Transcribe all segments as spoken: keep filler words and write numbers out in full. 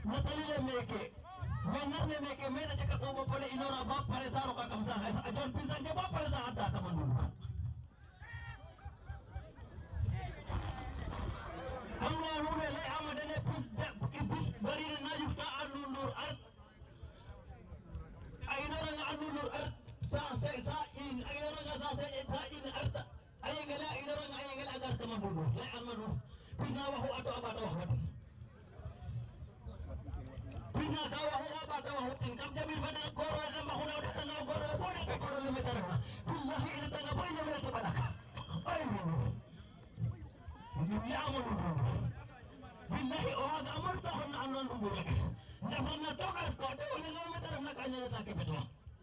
natalile meke menarne meke mena jaka ko pole inora bap pare saro ka kamsa esa ajon pinsan ke bap pare sa ada teman dulu Allah hule le amadane pus pus bari na yukta anunur art ainora na anunur art sa sa sa in ainora na sa sa sa in art ayengala ainora na ayengala agar teman dulu le amanu pisna wa ho ato abato wa pisna dawa ho abato wa tin kam jamir bana goro na mahuna udah tengah goro boleh ke goro le metara billahi ina tengah boy na mereka banaka ay ni amanu billahi o hada amarta hon anan umurek nafna toka ko to ni no metara na kanya ta ke beto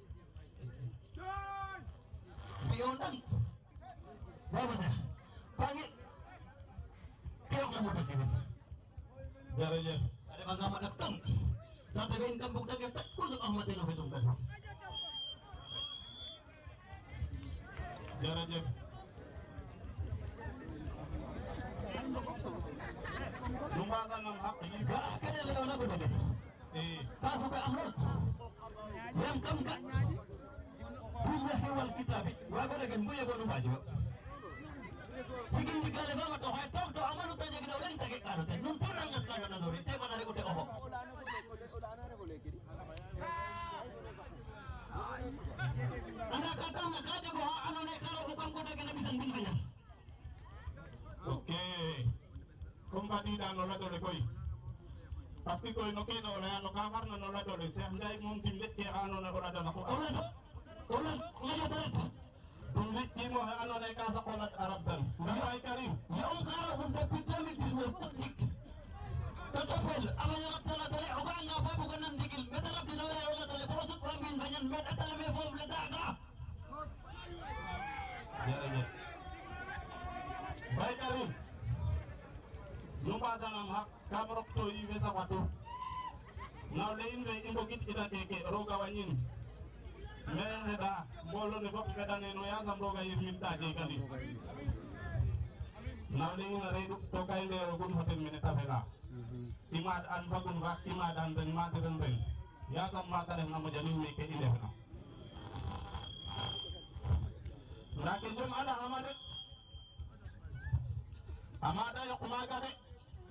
biondan bagaimana pangit kaya kamu tak kira jaranya ada bangga datang saat ada kampung dah kita kusuk Ahmad yang hitung kan jaranya lumbasan ng hak ini gak kaya lewat lagu dah eh kasih ke Ahmad yang kamka billahi wal kitab wa balagan buya gonu baju sigin dikale mama to hay tok to amanu tanya gina ulen take karo te nun turang ngas kana na dori te manare ko te oho ana kata na kaje bo ano ne karo ukang ko dagena bisan bin kanya oke kumpati dan nola dole koi tapi koi no keno le ano kakar na nola dole se andai mun timlet ke ano na ora dana ko ola ola ngaya dare Tulit mo ano na ikasa kolat Arab dan Bahay Karim yung karo kung dapitali dismo teknik tatapil ang mga talatali o nga pa bukan ng digil metalap dinore o natali posok ramin banyan met at alam yung form ladaga Bahay Karim lumpasan ang hak kamrok to iwe sa kwato naulein ve imbogit ita keke rogawanyin men da mbolo ne bok bedane no ya sam roga yim ta je kali nawni na re to kay le gun hotel mene tafela timad an bagun wa timad an ben ma de ben ya sam ma ta na mo jani me ke ile na lakin jom ada amade amada yok maga de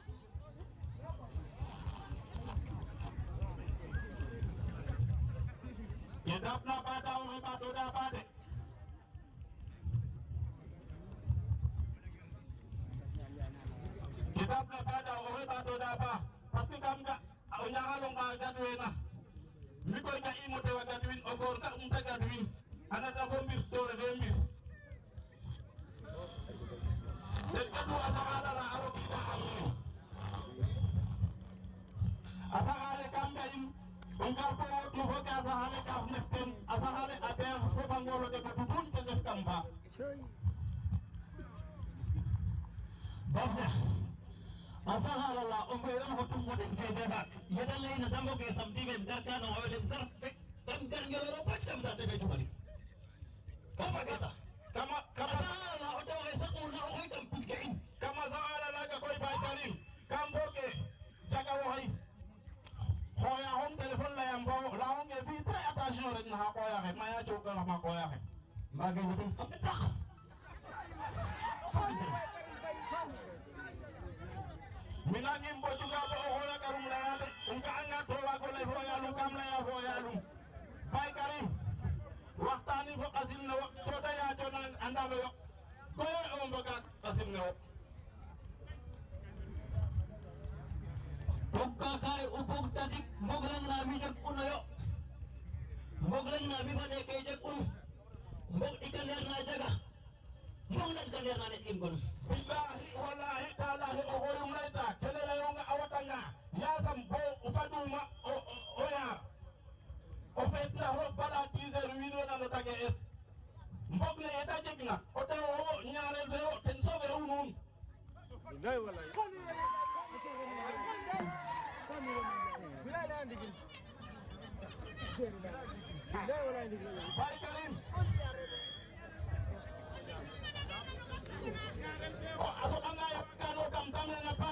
Yedap na pada orang patu dah pada. Yedap na pada orang patu dah apa? Pasti kamu tak unyangan long gaduin na. Miko ika imo tewa gaduin ogor tak unta gaduin. Anak tak bombir tore bombir. Dan kedua asal ada lah arok kita ini. Asal ada kambain. Engkau pun tuh ke asal kau neften asal ada yang sebang ngolo de betupun ke nefkamba. Baca asal Allah umberan hotung modern ke debak. Yedan lain nadambo ke samtimen darkan oleh dar tangkan ngelo pacam dah tebe cuma ni. Apa kata? Kama kama Allah ojo esakul na oy tampil kain. Kama saala laga koi Bahay Karim. Kambo ke jaga wahai. Koya home telepon la yang bawa lawan ke fitre attention rek na koya ke maya choka la ma koya ke mage betul tak minangim bo juga bo hoya karum la ya unka anga to wa ko le hoya lu kam la ya hoya lu Bahay Karim waqtani fo qasim na waqto da ya jonan andalo yo ko on bagat qasim na Buka kay upog tadik moglang nami jag uno yo moglang nami bane kay jag uno mog ikalyar na jaga mog nagkalyar na nitim kun billahi wallahi taalahi o hoyong laita kelele yung awatanga yasam bo upaduma o ya o fetna ho bala tizer wino na no tage es mog ne eta jegna o te o nyaare veo ten sobe unun Gay wala. Kami bila dah digil. Bila wala digil. Bahay Karim. Oh, asok ang ayat kano kam kam na